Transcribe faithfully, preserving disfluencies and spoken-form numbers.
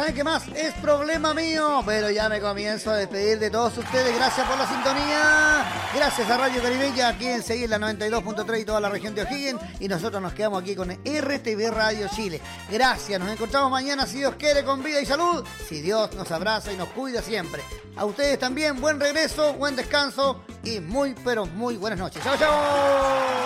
¿saben qué más? Es problema mío, pero ya me comienzo a despedir de todos ustedes. Gracias por la sintonía. Gracias a Radio Caribeña, aquí en seguir la noventa y dos punto tres y toda la región de O'Higgins. Y nosotros nos quedamos aquí con R T V Radio Chile. Gracias, nos encontramos mañana, si Dios quiere, con vida y salud. Si Dios nos abraza y nos cuida siempre. A ustedes también, buen regreso, buen descanso y muy, pero muy buenas noches. ¡Chao, chao!